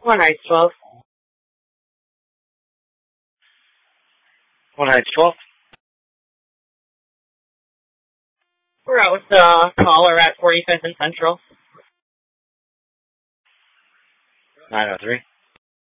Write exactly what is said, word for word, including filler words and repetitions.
One Heights twelve. One Heights twelve. We're out with the caller at forty-fifth and Central. nine oh three.